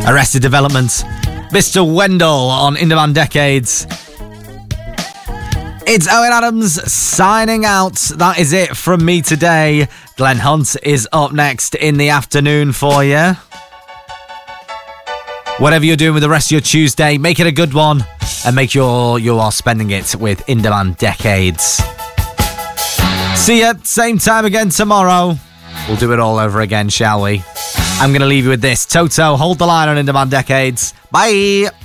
Arrested Development, Mr. Wendell on Indie Decades. It's Owen Adams signing out. That is it from me today. Glenn Hunt is up next in the afternoon for you. Whatever you're doing with the rest of your Tuesday, make it a good one and make sure you are spending it with Indie Decades. See ya, same time again tomorrow. We'll do it all over again, shall we? I'm going to leave you with this. Toto, hold the line on Indie Decades. Bye!